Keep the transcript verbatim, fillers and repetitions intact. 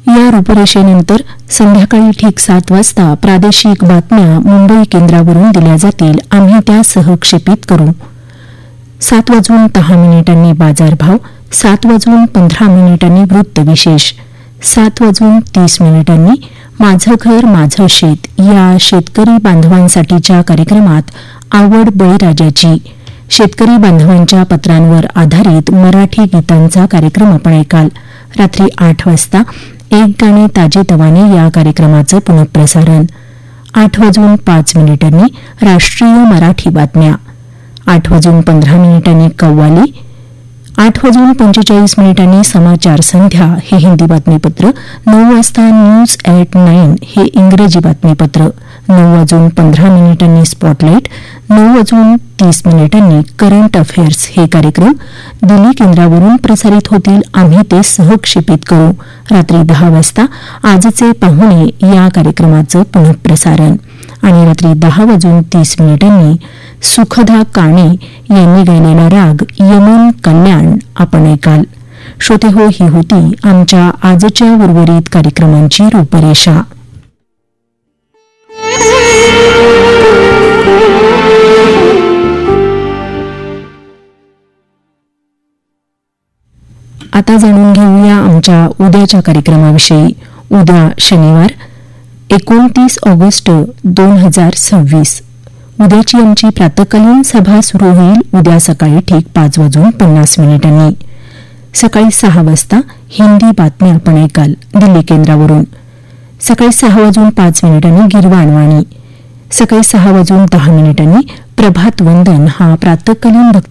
या रूपरेषेनंतर संध्याकाळी ठीक सात वाजता प्रादेशिक बातम्या मुंबई केंद्रावरून दिल्या जातील. आम्ही त्या सहक्षेपित करू. सात वाजून दहा मिनिटांनी बाजारभाव, सात वाजून पंधरा मिनिटांनी वृत्तविशेष, सात वाजून तीस मिनिटांनी माझं घर माझं शेत या शेतकरी बांधवांसाठीच्या कार्यक्रमात आवड बळीराजाची, शेतकरी बांधवांच्या पत्रांवर आधारित मराठी गीतांचा कार्यक्रम आपण ऐकाल. रात्री आठ वाजता एक गाणे ताजेतवाने या कार्यक्रमाचं पुनःप्रसारण. आठ वाजून पाच मिनिटांनी राष्ट्रीय मराठी बातम्या, आठ वाजून पंधरा मिनिटांनी कव्वाली, आठ वाजून पंचेचाळीस मिनिटांनी समाचार संध्या हे हिंदी बातमीपत्र, नऊ वाजता न्यूज ॲट नाईन हे इंग्रजी बातमीपत्र, नऊ वाजून पंधरा मिनिटांनी स्पॉटलाईट, नऊ वाजून तीस मिनिटांनी करंट अफेअर्स हे कार्यक्रम दिल्ली केंद्रावरून प्रसारित होतील. आम्ही ते सहक्षेपित करू. रात्री दहा वाजता आजचे पाहुणे या कार्यक्रमाचं पुनःप्रसारण आणि रात्री दहा वाजून तीस मिनिटांनी सुखदा काणे यांनी गायलेला राग यमन कल्याण आपण ऐकाल. श्रोते हो, ही होती आमच्या आजच्या उर्वरित कार्यक्रमांची रूपरेषा. आता जाणून घेऊया आमच्या उद्याच्या कार्यक्रमाविषयी. उद्या शनिवार एकोणतीस ऑगस्ट दोन हजार सव्वीस. उद्याची आमची प्रातःकालीन सभा सुरू होईल उद्या सकाळी ठीक पाच वाजून पन्नास मिनिटांनी. सकाळी सहा वाजता हिंदी बातम्या आपण ऐकाल दिल्ली केंद्रावरून. सकाळी सहा वाजून पाच मिनिटांनी गिरवाणवाणी. सकाळी सहा वाजून दहा मिनिटांनी प्रभात वंदन हा प्रातःकालीन भक्ती